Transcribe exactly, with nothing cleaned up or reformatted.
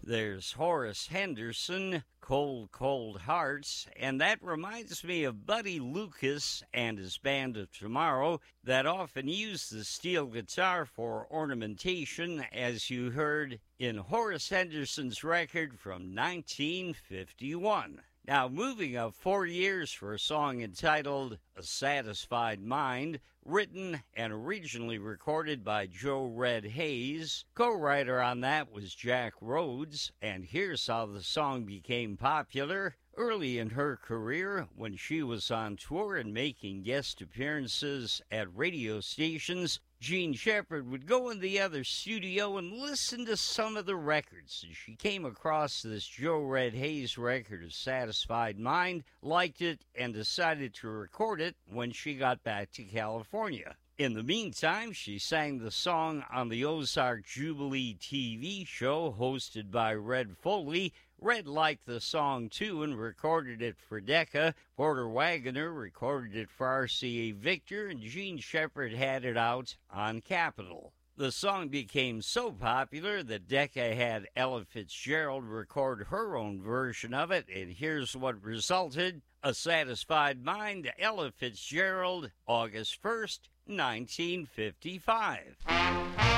There's Horace Henderson, Cold, Cold Hearts, and that reminds me of Buddy Lucas and his Band of Tomorrow that often use the steel guitar for ornamentation, as you heard in Horace Henderson's record from nineteen fifty-one. Now, moving up four years for a song entitled A Satisfied Mind, written and originally recorded by Joe Red Hayes. Co-writer on that was Jack Rhodes, and here's how the song became popular. Early in her career, when she was on tour and making guest appearances at radio stations, Jean Shepherd would go in the other studio and listen to some of the records. And she came across this Joe Red Hayes record, A Satisfied Mind, liked it, and decided to record it when she got back to California. In the meantime, she sang the song on the Ozark Jubilee T V show hosted by Red Foley. Red liked the song too and recorded it for Decca. Porter Wagoner recorded it for R C A Victor, and Jean Shepherd had it out on Capitol. The song became so popular that Decca had Ella Fitzgerald record her own version of it, and here's what resulted. A Satisfied Mind, Ella Fitzgerald, August first, nineteen fifty-five.